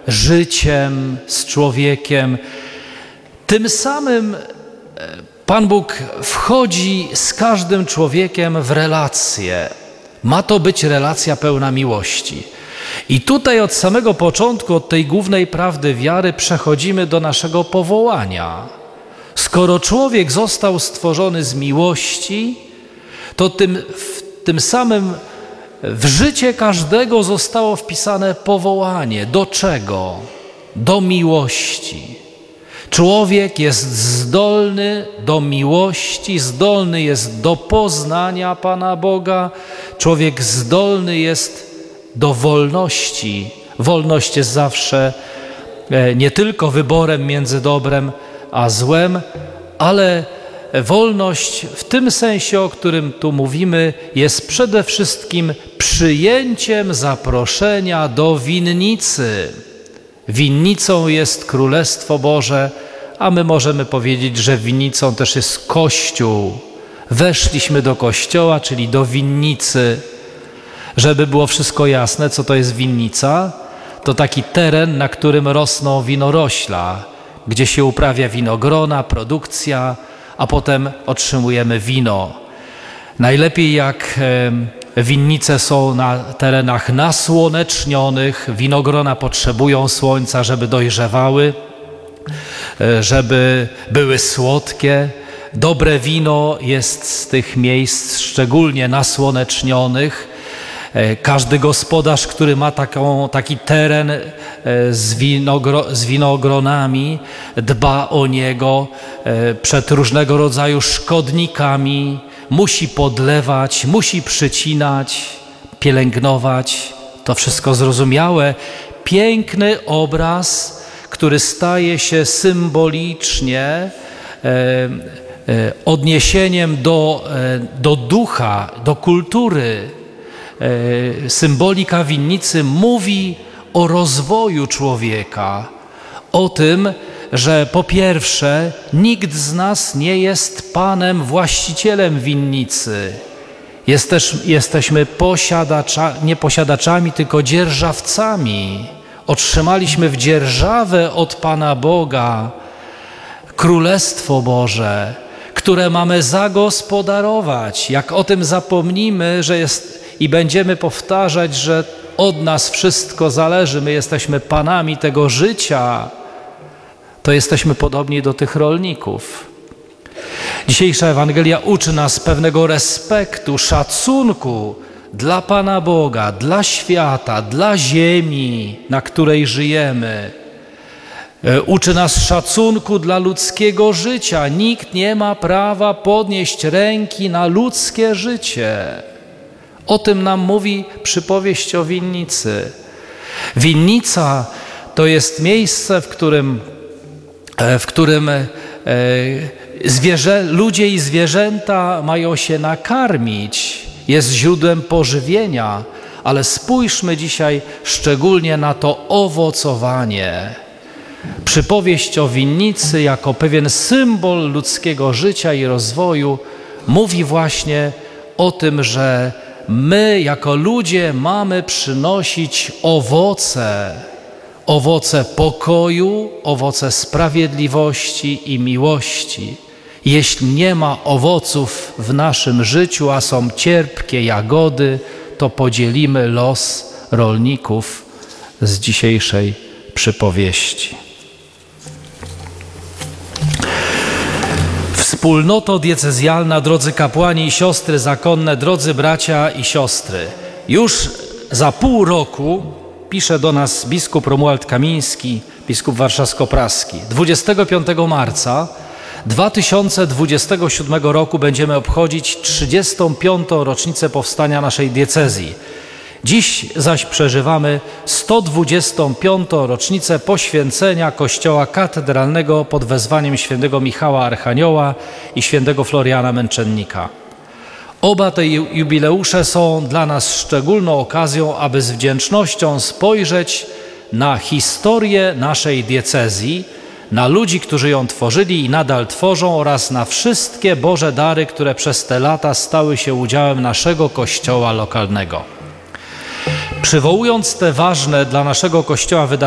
życiem, z człowiekiem. Tym samym Pan Bóg wchodzi z każdym człowiekiem w relację. Ma to być relacja pełna miłości. I tutaj od samego początku, od tej głównej prawdy wiary przechodzimy do naszego powołania. Skoro człowiek został stworzony z miłości, to tym samym w życie każdego zostało wpisane powołanie. Do czego? Do miłości. Człowiek jest zdolny do miłości, zdolny jest do poznania Pana Boga. Człowiek zdolny jest do wolności. Wolność jest zawsze nie tylko wyborem między dobrem a złem, ale wolność w tym sensie, o którym tu mówimy, jest przede wszystkim przyjęciem zaproszenia do winnicy. Winnicą jest Królestwo Boże, a my możemy powiedzieć, że winnicą też jest Kościół. Weszliśmy do Kościoła, czyli do winnicy. Żeby było wszystko jasne, co to jest winnica, to taki teren, na którym rosną winorośla, gdzie się uprawia winogrona, produkcja, a potem otrzymujemy wino. Najlepiej jak winnice są na terenach nasłonecznionych, winogrona potrzebują słońca, żeby dojrzewały, żeby były słodkie. Dobre wino jest z tych miejsc szczególnie nasłonecznionych. Każdy gospodarz, który ma taki teren z winogronami, dba o niego przed różnego rodzaju szkodnikami, musi podlewać, musi przycinać, pielęgnować. To wszystko zrozumiałe. Piękny obraz, który staje się symbolicznie odniesieniem do ducha, do kultury. Symbolika winnicy mówi o rozwoju człowieka, o tym, że po pierwsze nikt z nas nie jest panem, właścicielem winnicy. Jesteśmy nie posiadaczami, tylko dzierżawcami. Otrzymaliśmy w dzierżawę od Pana Boga Królestwo Boże, które mamy zagospodarować. Jak o tym zapomnimy, i będziemy powtarzać, że od nas wszystko zależy, my jesteśmy panami tego życia, to jesteśmy podobni do tych rolników. Dzisiejsza Ewangelia uczy nas pewnego respektu, szacunku dla Pana Boga, dla świata, dla ziemi, na której żyjemy. Uczy nas szacunku dla ludzkiego życia. Nikt nie ma prawa podnieść ręki na ludzkie życie. O tym nam mówi przypowieść o winnicy. Winnica to jest miejsce, w którym ludzie i zwierzęta mają się nakarmić. Jest źródłem pożywienia, ale spójrzmy dzisiaj szczególnie na to owocowanie. Przypowieść o winnicy jako pewien symbol ludzkiego życia i rozwoju mówi właśnie o tym, że my jako ludzie mamy przynosić owoce pokoju, owoce sprawiedliwości i miłości. Jeśli nie ma owoców w naszym życiu, a są cierpkie jagody, to podzielimy los rolników z dzisiejszej przypowieści. Wspólnoto diecezjalna, drodzy kapłani i siostry zakonne, drodzy bracia i siostry. Już za pół roku pisze do nas biskup Romuald Kamiński, biskup warszawsko-praski. 25 marca 2027 roku będziemy obchodzić 35. rocznicę powstania naszej diecezji. Dziś zaś przeżywamy 125. rocznicę poświęcenia kościoła katedralnego pod wezwaniem świętego Michała Archanioła i świętego Floriana Męczennika. Oba te jubileusze są dla nas szczególną okazją, aby z wdzięcznością spojrzeć na historię naszej diecezji, na ludzi, którzy ją tworzyli i nadal tworzą, oraz na wszystkie Boże dary, które przez te lata stały się udziałem naszego kościoła lokalnego. Przywołując te ważne dla naszego Kościoła wydarzenia,